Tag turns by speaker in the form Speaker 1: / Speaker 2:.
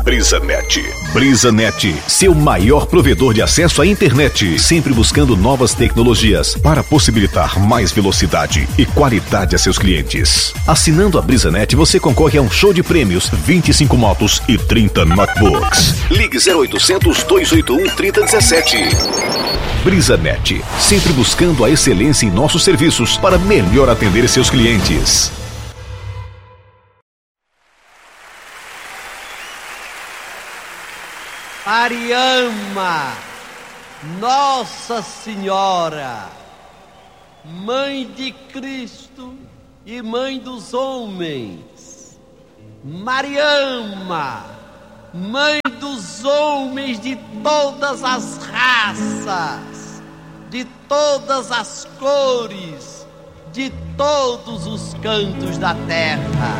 Speaker 1: BrisaNet. BrisaNet, seu maior provedor de acesso à internet, sempre buscando novas tecnologias para possibilitar mais velocidade e qualidade a seus clientes. Assinando a BrisaNet, você concorre a um show de prêmios, 25 motos e 30 notebooks. Ligue 0800 281 3017. BrisaNet, sempre buscando a excelência em nossos serviços para melhor atender seus clientes.
Speaker 2: Mariama, Nossa Senhora, Mãe de Cristo e Mãe dos homens. Mariama, Mãe dos homens de todas as raças, de todas as cores, de todos os cantos da terra.